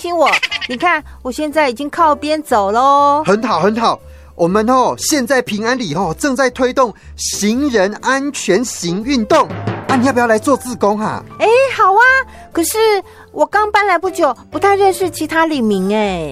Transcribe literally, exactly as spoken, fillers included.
亲我。你看，我现在已经靠边走咯。 很好，很好。我们哦，现在平安里哦正在推动行人安全行运动啊，你要不要来做志工啊？ 哎，好啊。可是我刚搬来不久，不太认识其他里民哎。